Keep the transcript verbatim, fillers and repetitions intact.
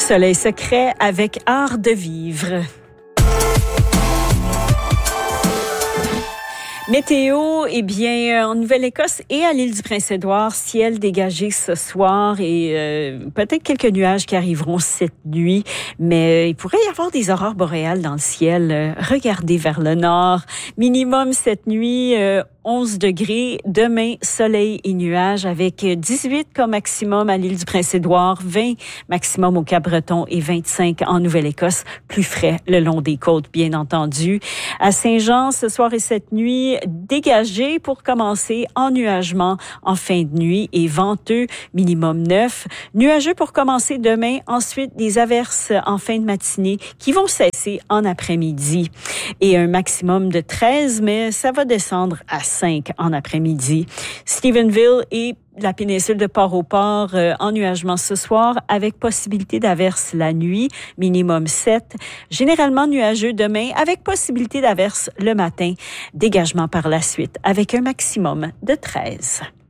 Soleil secret avec Art de vivre. Météo, eh bien, en Nouvelle-Écosse et à l'île du Prince-Édouard, ciel dégagé ce soir et euh, peut-être quelques nuages qui arriveront cette nuit, mais euh, il pourrait y avoir des aurores boréales dans le ciel. Euh, regardez vers le nord. Minimum cette nuit, euh, onze degrés. Demain, soleil et nuages avec dix-huit comme maximum à l'île du Prince-Édouard, vingt maximum au Cap-Breton et vingt-cinq en Nouvelle-Écosse. Plus frais le long des côtes, bien entendu. À Saint-Jean, ce soir et cette nuit, dégagé pour commencer, ennuagement en fin de nuit et venteux, minimum neuf. Nuageux pour commencer demain, ensuite des averses en fin de matinée qui vont cesser en après-midi. Et un maximum de treize, mais ça va descendre à cinq en après-midi. Stephenville et la péninsule de Port-au-Port, euh, ennuagement ce soir avec possibilité d'averses la nuit, minimum sept. Généralement nuageux demain avec possibilité d'averses le matin. Dégagement par la suite avec un maximum de treize.